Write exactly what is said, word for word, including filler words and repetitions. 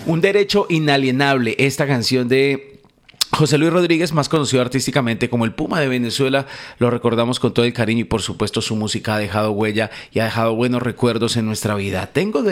Un derecho inalienable, esta canción de José Luis Rodríguez, más conocido artísticamente como el Puma de Venezuela. Lo recordamos con todo el cariño y por supuesto su música ha dejado huella y ha dejado buenos recuerdos en nuestra vida. Tengo